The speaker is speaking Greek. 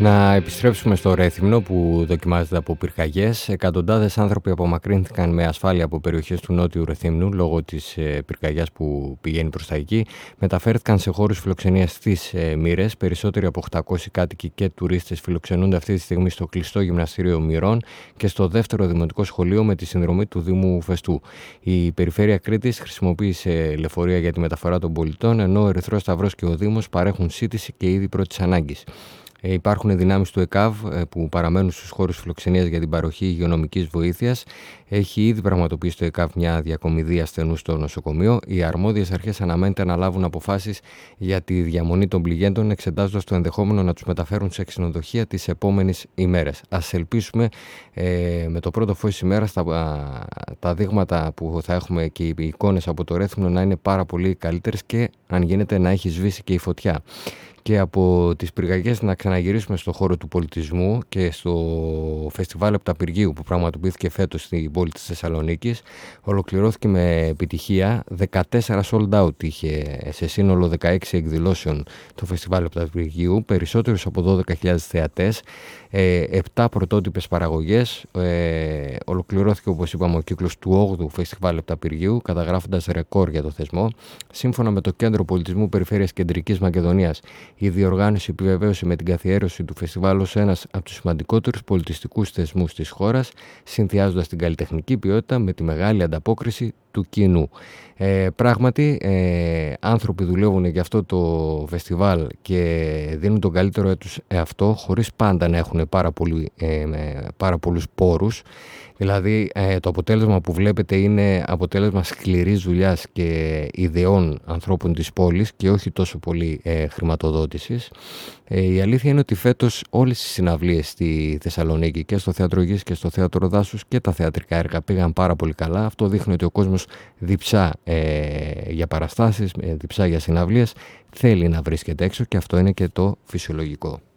Να επιστρέψουμε στο Ρέθυμνο που δοκιμάζεται από πυρκαγιές. Εκατοντάδες άνθρωποι απομακρύνθηκαν με ασφάλεια από περιοχές του νότιου Ρεθύμνου λόγω της πυρκαγιάς που πηγαίνει προς τα εκεί. Μεταφέρθηκαν σε χώρους φιλοξενίας στις Μοίρες. Περισσότεροι από 800 κάτοικοι και τουρίστες φιλοξενούνται αυτή τη στιγμή στο κλειστό γυμναστήριο Μυρών και στο δεύτερο δημοτικό σχολείο με τη συνδρομή του Δήμου Φεστού. Η Περιφέρεια Κρήτης χρησιμοποίησε λεωφορεία για τη μεταφορά των πολιτών, ενώ ο Ερυθρός Σταυρός και ο Δήμος παρέχουν σύντηση και είδη πρώτης ανάγκης. Υπάρχουν δυνάμεις του ΕΚΑΒ που παραμένουν στους χώρους φιλοξενίας για την παροχή υγειονομικής βοήθειας. Έχει ήδη πραγματοποιήσει το ΕΚΑΒ μια διακομιδή ασθενούς στο νοσοκομείο. Οι αρμόδιες αρχές αναμένεται να λάβουν αποφάσεις για τη διαμονή των πληγέντων, εξετάζοντας το ενδεχόμενο να τους μεταφέρουν σε ξενοδοχεία τις επόμενες ημέρες. Ας ελπίσουμε με το πρώτο φως της ημέρας τα δείγματα που θα έχουμε και οι εικόνες από το Ρέθυμνο να είναι πάρα πολύ καλύτερες και αν γίνεται να έχει σβήσει και η φωτιά. Και από τις πυρκαγιές να ξαναγυρίσουμε στο χώρο του πολιτισμού και στο φεστιβάλ Επταπυργίου που πραγματοποιήθηκε φέτος στην πόλη της Θεσσαλονίκης. Ολοκληρώθηκε με επιτυχία, 14 sold out είχε σε σύνολο 16 εκδηλώσεων το φεστιβάλ Επταπυργίου, περισσότερους από 12.000 θεατές, 7 πρωτότυπες παραγωγές. Ολοκληρώθηκε, όπως είπαμε, ο κύκλος του 8ου φεστιβάλ Επταπυργίου, καταγράφοντας ρεκόρ για το θεσμό. Σύμφωνα με το Κέντρο Πολιτισμού Περιφέρειας Κεντρικής Μακεδονίας, η διοργάνωση επιβεβαίωσε με την καθιέρωση του φεστιβάλ ως ένας από τους σημαντικότερους πολιτιστικούς θεσμούς της χώρας, συνδυάζοντας την καλλιτεχνική ποιότητα με τη μεγάλη ανταπόκριση του κοινού. Πράγματι, άνθρωποι δουλεύουν για αυτό το φεστιβάλ και δίνουν τον καλύτερο τους εαυτό, χωρίς πάντα να έχουν πάρα πολλούς πόρους. Δηλαδή, το αποτέλεσμα που βλέπετε είναι αποτέλεσμα σκληρής δουλειάς και ιδεών ανθρώπων της πόλης και όχι τόσο πολύ χρηματοδότησης. Η αλήθεια είναι ότι φέτος όλες οι συναυλίες στη Θεσσαλονίκη και στο Θέατρο Γης και στο Θέατρο Δάσους και τα θεατρικά έργα πήγαν πάρα πολύ καλά. Αυτό δείχνει ότι ο κόσμος διψά για παραστάσεις, διψά για συναυλίες, θέλει να βρίσκεται έξω και αυτό είναι και το φυσιολογικό.